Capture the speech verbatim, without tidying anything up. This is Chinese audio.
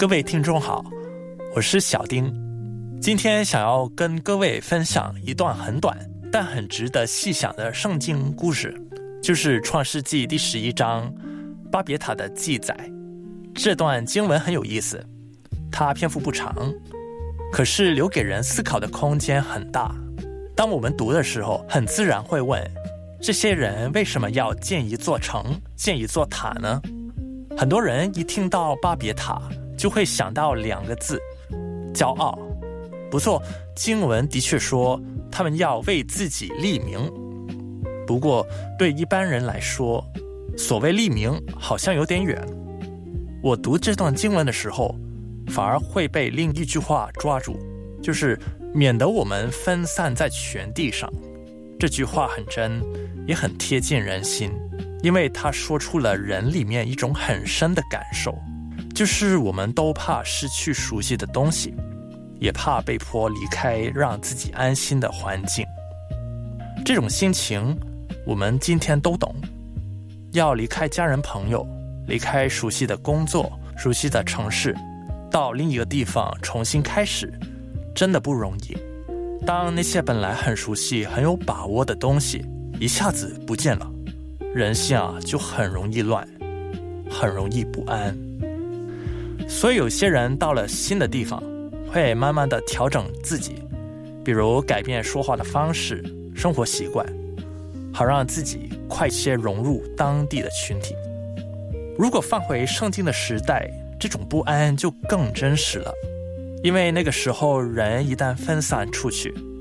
各位听众好，我是小丁，今天想要跟各位分享一段很短但很值得细想的圣经故事，就是创世纪第十一章巴别塔的记载。这段经文很有意思，它篇幅不长，可是留给人思考的空间很大。当我们读的时候，很自然会问，这些人为什么要建一座城，建一座塔呢？很多人一听到巴别塔就会想到两个字，骄傲。不错，经文的确说他们要为自己立名，不过对一般人来说，所谓立名好像有点远。我读这段经文的时候，反而会被另一句话抓住，就是免得我们分散在全地上。这句话很真，也很贴近人心，因为它说出了人里面一种很深的感受，就是我们都怕失去熟悉的东西，也怕被迫离开让自己安心的环境。这种心情我们今天都懂，要离开家人朋友，离开熟悉的工作，熟悉的城市，到另一个地方重新开始，真的不容易。当那些本来很熟悉很有把握的东西一下子不见了，人心啊就很容易乱，很容易不安。所以有些人到了新的地方会慢慢的调整自己，比如改变说话的方式，生活习惯，好让自己快些融入当地的群体。如果放回圣经的时代，这种不安就更真实了，因为那个时候人一旦分散出去，